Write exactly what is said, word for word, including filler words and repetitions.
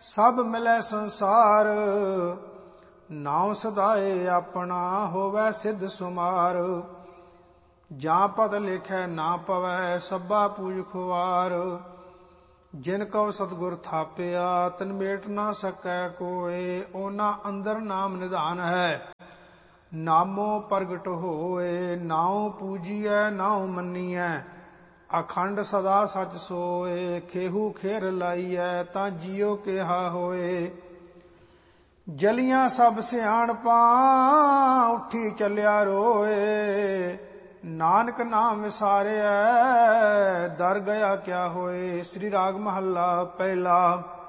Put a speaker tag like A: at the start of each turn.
A: ਸਭ ਮਿਲੈ ਸੰਸਾਰ। ਨਾਉ ਸਦਾਏ ਆਪਣਾ ਹੋਵੈ ਸਿੱਧ ਸੁਮਾਰ। ਜਾਂ ਪਦ ਲਿਖੈ ਨਾ ਪਵੈ ਸਭਾ ਪੂਜ ਖੁਆਰ। ਜਿਨ ਕਉ ਸਤਿਗੁਰ ਥਾਪਿਆ ਤਿਨ ਮੇਟ ਨਾ ਸਕੈ ਕੋਇ। ਉਹਨਾਂ ਅੰਦਰ ਨਾਮ ਨਿਧਾਨ ਹੈ ਨਾਮੋ ਪ੍ਰਗਟ ਹੋਏ। ਨਾਉ ਪੂਜੀਐ ਨਾਉ ਮੰਨੀਐ ਅਖੰਡ ਸਦਾ ਸਚ ਸੋਏ। ਖੇਹੂ ਖੇਰ ਲਾਈਐ ਤਾਂ ਜਿਉ ਕਿਹਾ ਹੋਏ। ਜਲੀਆਂ ਸਭ ਸਿਆਣਪਾਂ ਉੱਠੀ ਚੱਲਿਆ ਰੋਏ। ਨਾਨਕ ਨਾਮ ਵਿਸਾਰਿਐ ਦਰ ਗਿਆ ਕਿਆ ਹੋਏ। ਸ੍ਰੀ ਰਾਗ ਮਹੱਲਾ ਪਹਿਲਾ।